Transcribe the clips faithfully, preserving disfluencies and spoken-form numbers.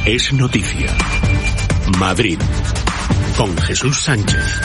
Es noticia. Madrid. Con Jesús Sánchez.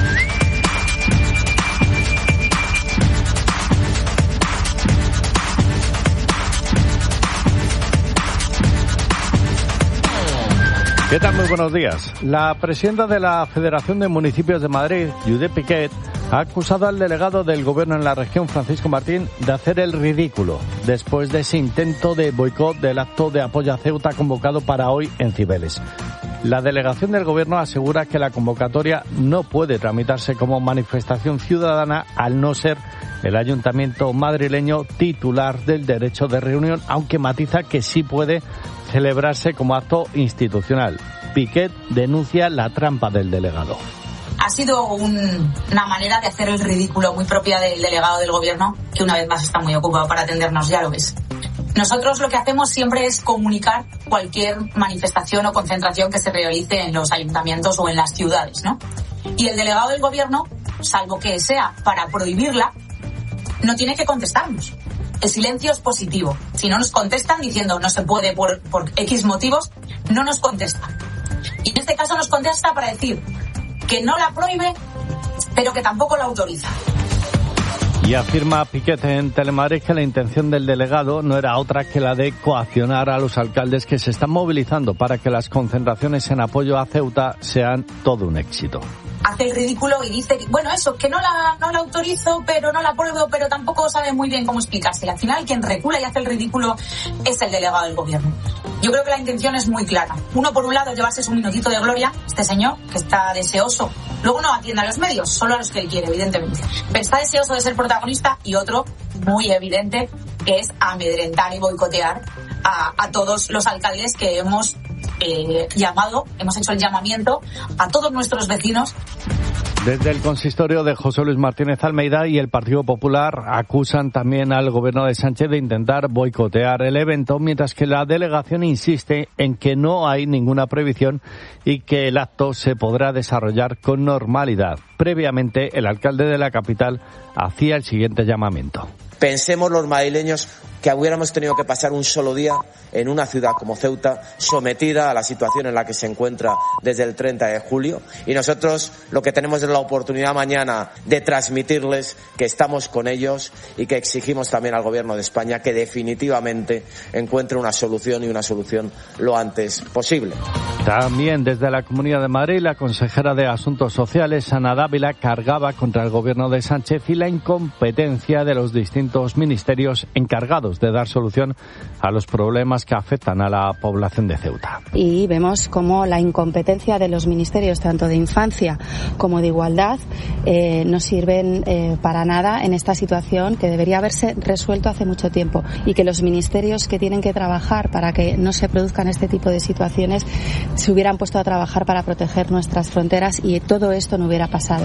¿Qué tal? Muy buenos días. La presidenta de la Federación de Municipios de Madrid, Judith Piquet, ha acusado al delegado del Gobierno en la región, Francisco Martín, de hacer el ridículo después de ese intento de boicot del acto de apoyo a Ceuta convocado para hoy en Cibeles. La delegación del Gobierno asegura que la convocatoria no puede tramitarse como manifestación ciudadana al no ser el ayuntamiento madrileño titular del derecho de reunión, aunque matiza que sí puede celebrarse como acto institucional. Piquet denuncia la trampa del delegado. Ha sido un, una manera de hacer el ridículo muy propia del delegado del Gobierno, que una vez más está muy ocupado para atendernos, ya lo ves. Nosotros lo que hacemos siempre es comunicar cualquier manifestación o concentración que se realice en los ayuntamientos o en las ciudades, ¿no? Y el delegado del Gobierno, salvo que sea para prohibirla, no tiene que contestarnos. El silencio es positivo. Si no nos contestan diciendo no se puede por, por X motivos, no nos contestan. Y en este caso nos contesta para decir que no la prohíbe, pero que tampoco la autoriza. Y afirma Piquet en Telemadrid que la intención del delegado no era otra que la de coaccionar a los alcaldes que se están movilizando para que las concentraciones en apoyo a Ceuta sean todo un éxito. Hace el ridículo y dice, bueno, eso, que no la, no la autorizo, pero no la apruebo, pero tampoco sabe muy bien cómo explicarse. Al final, quien recula y hace el ridículo es el delegado del Gobierno. Yo creo que la intención es muy clara. Uno, por un lado, llevarse su minutito de gloria, este señor, que está deseoso. Luego no atiende a los medios, solo a los que él quiere, evidentemente. Pero está deseoso de ser protagonista. Y otro, muy evidente, que es amedrentar y boicotear a, a todos los alcaldes que hemos eh, llamado, hemos hecho el llamamiento a todos nuestros vecinos. Desde el consistorio de José Luis Martínez Almeida y el Partido Popular acusan también al gobierno de Sánchez de intentar boicotear el evento, mientras que la delegación insiste en que no hay ninguna prohibición y que el acto se podrá desarrollar con normalidad. Previamente, el alcalde de la capital hacía el siguiente llamamiento. Pensemos los madrileños que hubiéramos tenido que pasar un solo día en una ciudad como Ceuta, sometida a la situación en la que se encuentra desde el treinta de julio. Y nosotros lo que tenemos es la oportunidad mañana de transmitirles que estamos con ellos y que exigimos también al Gobierno de España que definitivamente encuentre una solución y una solución lo antes posible. También desde la Comunidad de Madrid, la consejera de Asuntos Sociales, Ana Dávila, cargaba contra el Gobierno de Sánchez y la incompetencia de los distintos ministerios encargados de dar solución a los problemas que afectan a la población de Ceuta. Y vemos cómo la incompetencia de los ministerios, tanto de infancia como de igualdad, eh, no sirven eh, para nada en esta situación que debería haberse resuelto hace mucho tiempo, y que los ministerios que tienen que trabajar para que no se produzcan este tipo de situaciones se hubieran puesto a trabajar para proteger nuestras fronteras y todo esto no hubiera pasado.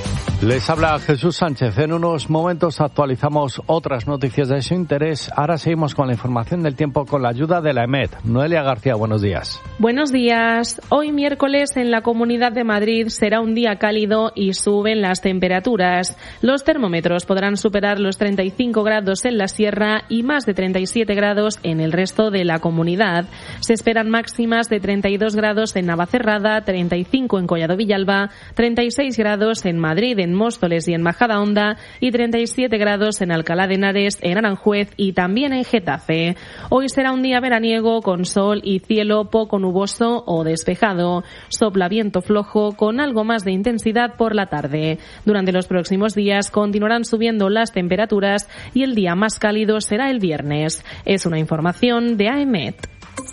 Les habla Jesús Sánchez. En unos momentos actualizamos otras noticias de su interés. Ahora seguimos con la información del tiempo con la ayuda de la EMET. Noelia García, buenos días. Buenos días. Hoy miércoles en la Comunidad de Madrid será un día cálido y suben las temperaturas. Los termómetros podrán superar los treinta y cinco grados en la sierra y más de treinta y siete grados en el resto de la comunidad. Se esperan máximas de treinta y dos grados en Navacerrada, treinta y cinco en Collado Villalba, treinta y seis grados en Madrid, en Móstoles y en Majadahonda, y treinta y siete grados en Alcalá de Henares, en Aranjuez y también en Getafe. Hoy será un día veraniego con sol y cielo poco nuboso o despejado. Sopla viento flojo con algo más de intensidad por la tarde. Durante los próximos días continuarán subiendo las temperaturas y el día más cálido será el viernes. Es una información de AEMET.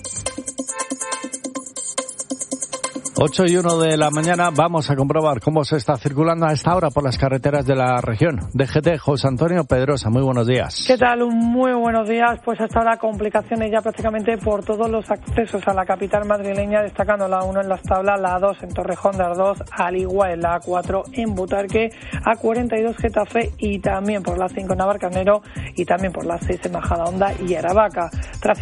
ocho y uno de la mañana, vamos a comprobar cómo se está circulando a esta hora por las carreteras de la región. D G T, José Antonio Pedrosa, muy buenos días. ¿Qué tal? Muy buenos días. Pues hasta ahora complicaciones ya prácticamente por todos los accesos a la capital madrileña, destacando la uno en Las Tablas, la dos en Torrejón de Ardoz, al igual la A cuatro en Butarque, A cuarenta y dos Getafe y también por la cinco en Navarcarnero y también por la seis en Majadahonda y Aravaca.